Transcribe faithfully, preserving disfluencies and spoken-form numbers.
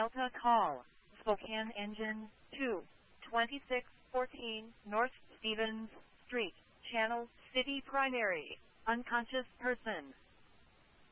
Delta call, Spokane Engine two, twenty-six fourteen North Stevens Street, Channel City Primary, unconscious person.